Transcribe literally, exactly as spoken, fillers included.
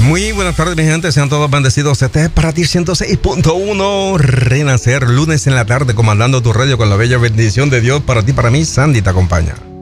Muy buenas tardes, mi gente. Sean todos bendecidos. Este es para ti ciento seis punto uno. Renacer, lunes en la tarde, comandando tu radio con la bella bendición de Dios. Para ti, para mí, Sandy te acompaña.